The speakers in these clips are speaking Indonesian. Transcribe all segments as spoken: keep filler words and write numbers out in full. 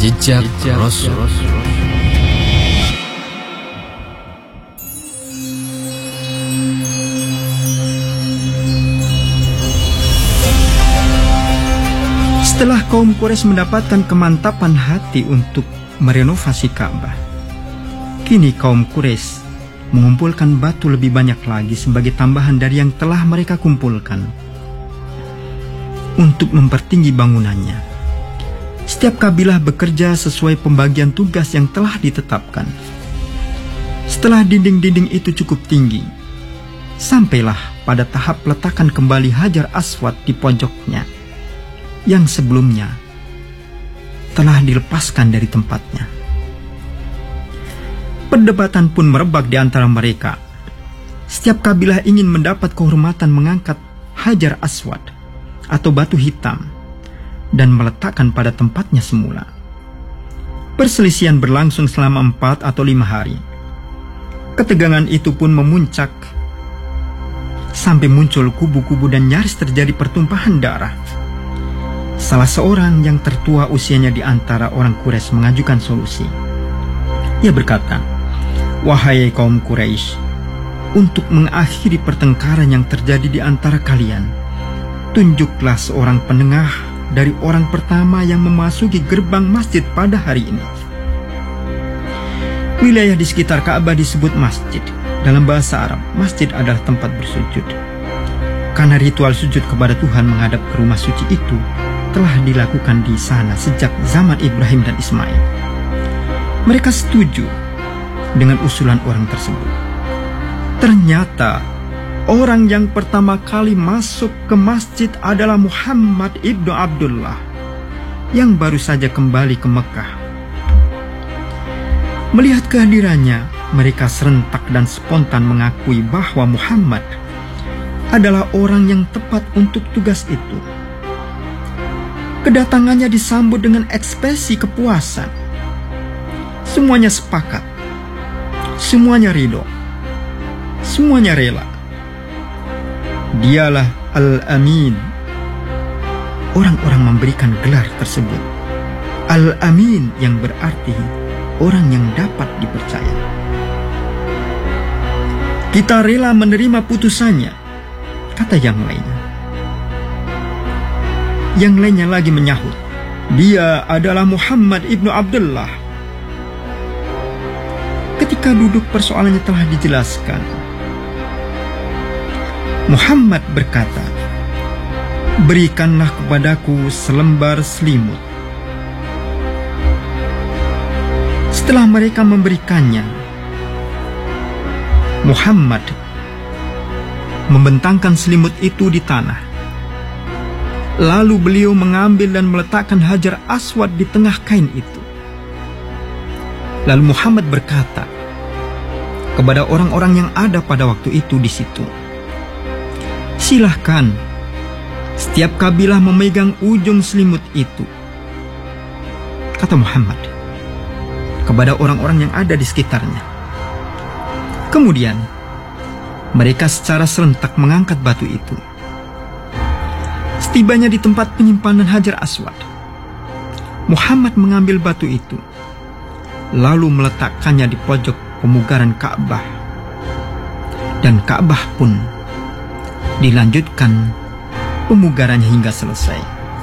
Jejak Rasul. Setelah kaum Quraisy mendapatkan kemantapan hati untuk merenovasi Ka'bah, kini kaum Quraisy mengumpulkan batu lebih banyak lagi sebagai tambahan dari yang telah mereka kumpulkan untuk mempertinggi bangunannya. Setiap kabilah bekerja sesuai pembagian tugas yang telah ditetapkan. Setelah dinding-dinding itu cukup tinggi, sampailah pada tahap peletakan kembali Hajar Aswad di pojoknya yang sebelumnya telah dilepaskan dari tempatnya. Perdebatan pun merebak di antara mereka. Setiap kabilah ingin mendapat kehormatan mengangkat Hajar Aswad atau batu hitam dan meletakkan pada tempatnya semula. Perselisihan berlangsung selama empat atau lima hari. Ketegangan itu pun memuncak sampai muncul kubu-kubu dan nyaris terjadi pertumpahan darah. Salah seorang yang tertua usianya di antara orang Quraisy mengajukan solusi. Ia berkata, "Wahai kaum Quraisy, untuk mengakhiri pertengkaran yang terjadi di antara kalian, tunjuklah seorang penengah dari orang pertama yang memasuki gerbang masjid pada hari ini." Wilayah di sekitar Ka'bah disebut masjid. Dalam bahasa Arab, masjid adalah tempat bersujud. Karena ritual sujud kepada Tuhan menghadap ke rumah suci itu telah dilakukan di sana sejak zaman Ibrahim dan Ismail. Mereka setuju dengan usulan orang tersebut. Ternyata orang yang pertama kali masuk ke masjid adalah Muhammad ibnu Abdullah yang baru saja kembali ke Mekah. Melihat kehadirannya, mereka serentak dan spontan mengakui bahwa Muhammad adalah orang yang tepat untuk tugas itu. Kedatangannya disambut dengan ekspresi kepuasan. Semuanya sepakat, semuanya ridho, semuanya rela. Dialah Al-Amin. Orang-orang memberikan gelar tersebut Al-Amin, yang berarti orang yang dapat dipercaya. "Kita rela menerima putusannya," kata yang lainnya. Yang lainnya lagi menyahut, "Dia adalah Muhammad ibnu Abdullah." Ketika duduk persoalannya telah dijelaskan, Muhammad berkata, "Berikanlah kepadaku selembar selimut." Setelah mereka memberikannya, Muhammad membentangkan selimut itu di tanah. Lalu beliau mengambil dan meletakkan Hajar Aswad di tengah kain itu. Lalu Muhammad berkata kepada orang-orang yang ada pada waktu itu di situ, "Silahkan, setiap kabilah memegang ujung selimut itu," kata Muhammad kepada orang-orang yang ada di sekitarnya. Kemudian mereka secara serentak mengangkat batu itu. Setibanya di tempat penyimpanan Hajar Aswad, Muhammad mengambil batu itu lalu meletakkannya di pojok pemugaran Ka'bah, dan Ka'bah pun dilanjutkan pemugarannya hingga selesai.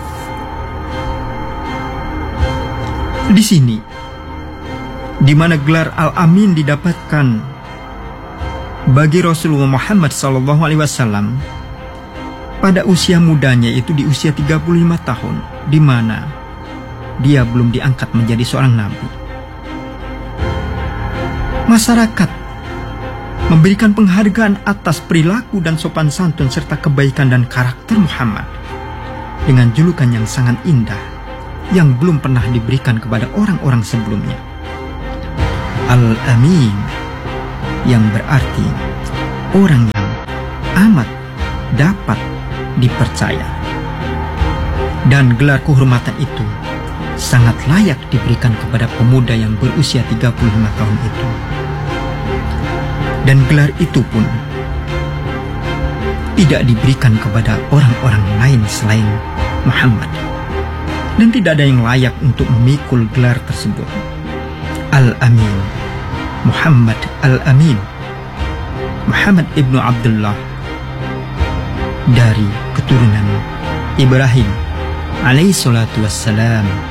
Di sini, di mana gelar Al-Amin didapatkan bagi Rasulullah Muhammad sallallahu alaihi wasallam pada usia mudanya, itu di usia tiga puluh lima tahun, di mana dia belum diangkat menjadi seorang nabi. Masyarakat memberikan penghargaan atas perilaku dan sopan santun serta kebaikan dan karakter Muhammad dengan julukan yang sangat indah yang belum pernah diberikan kepada orang-orang sebelumnya, Al-Amin, yang berarti orang yang amat dapat dipercaya. Dan gelar kehormatan itu sangat layak diberikan kepada pemuda yang berusia tiga puluh lima tahun itu. Dan gelar itu pun tidak diberikan kepada orang-orang lain selain Muhammad. dan tidak ada yang layak untuk memikul gelar tersebut. Al-Amin, Muhammad Al-Amin, Muhammad ibnu Abdullah, dari keturunan Ibrahim alaihi salatu wassalam.